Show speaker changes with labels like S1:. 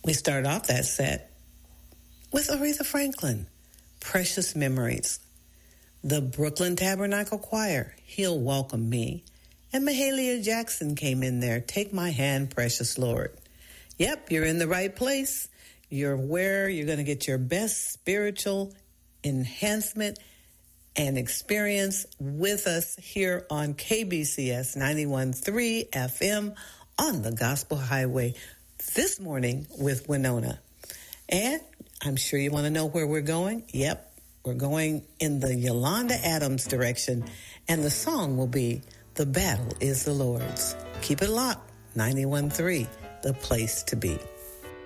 S1: We start off that set with Aretha Franklin, Precious Memories. The Brooklyn Tabernacle Choir, He'll Welcome Me. And Mahalia Jackson came in there, Take My Hand, Precious Lord. Yep, you're in the right place. You're where you're going to get your best spiritual enhancement and experience with us here on KBCS 91.3 FM on the Gospel Highway this morning with Winona. And I'm sure you want to know where we're going. Yep, we're going in the Yolanda Adams direction, and the song will be The Battle is the Lord's. Keep it locked, 91.3, the place to be.